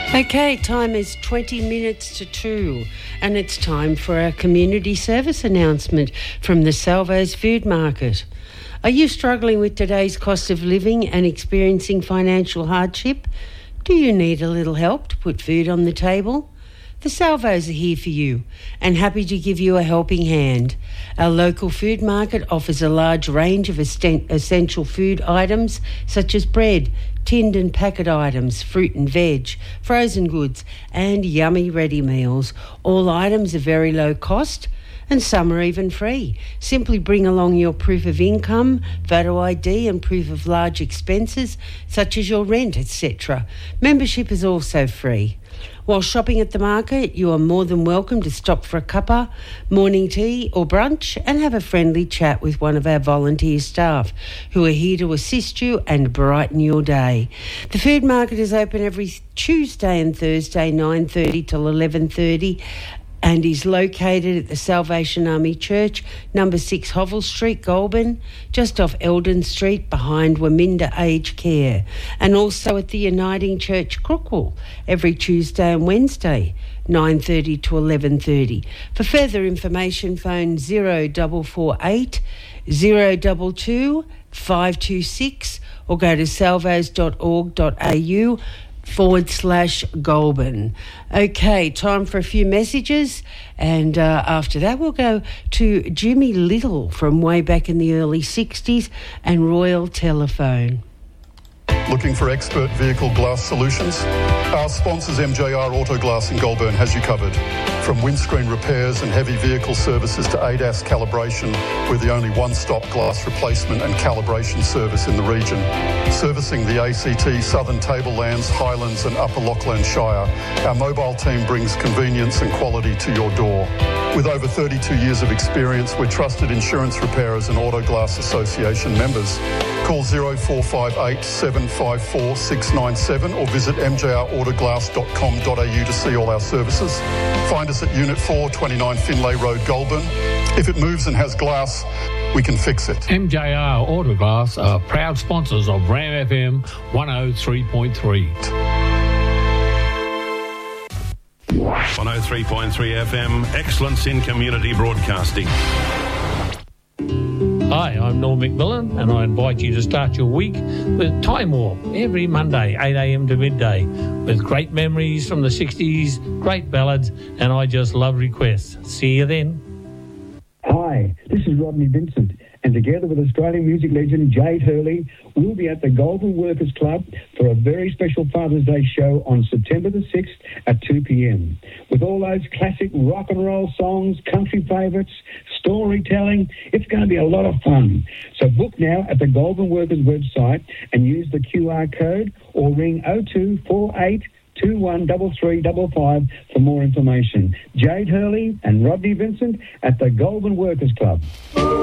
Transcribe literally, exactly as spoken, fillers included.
Okay, time is twenty minutes to two, and it's time for our community service announcement from the Salvo's Food Market. Are you struggling with today's cost of living and experiencing financial hardship? Do you need a little help to put food on the table? The Salvos are here for you and happy to give you a helping hand. Our local food market offers a large range of essential food items such as bread, tinned and packet items, fruit and veg, frozen goods and yummy ready meals. All items are very low cost and some are even free. Simply bring along your proof of income, photo I D and proof of large expenses such as your rent, et cetera. Membership is also free. While shopping at the market, you are more than welcome to stop for a cuppa, morning tea or brunch and have a friendly chat with one of our volunteer staff who are here to assist you and brighten your day. The food market is open every Tuesday and Thursday, nine thirty till eleven thirty, and is located at the Salvation Army Church, number six Hovell Street, Goulburn, just off Eldon Street behind Waminda Aged Care, and also at the Uniting Church, Crookwell, every Tuesday and Wednesday, nine thirty to eleven thirty. For further information, phone zero four four eight, zero two two, five two six or go to salvos dot org dot a u forward slash Goulburn. Okay, time for a few messages, and uh, after that we'll go to Jimmy Little from way back in the early sixties and Royal Telephone. Looking for expert vehicle glass solutions? Our sponsors M J R Auto Glass in Goulburn has you covered. From windscreen repairs and heavy vehicle services to A D A S calibration, we're the only one-stop glass replacement and calibration service in the region. Servicing the A C T, Southern Tablelands, Highlands and Upper Lachlan Shire, our mobile team brings convenience and quality to your door. With over thirty-two years of experience, we're trusted insurance repairers and Auto Glass Association members. Call zero four five eight, seven five four, six nine seven or visit m j r autoglass dot com dot a u to see all our services. Find us at Unit four, twenty-nine Finlay Road, Goulburn. If it moves and has glass, we can fix it. M J R Autoglass are proud sponsors of Ram F M one oh three point three. one oh three point three F M, excellence in community broadcasting. Hi, I'm Norm McMillan, and I invite you to start your week with Time Warp every Monday, eight a m to midday, with great memories from the sixties, great ballads, and I just love requests. See you then. Hi, this is Rodney Vincent, and together with Australian music legend Jade Hurley, we'll be at the Goulburn Workers Club for a very special Father's Day show on September the sixth at two p m. With all those classic rock and roll songs, country favourites, storytelling, it's going to be a lot of fun. So book now at the Goulburn Workers website and use the Q R code or ring oh two four eight, two one three three five five for more information. Jade Hurley and Rodney Vincent at the Goulburn Workers Club.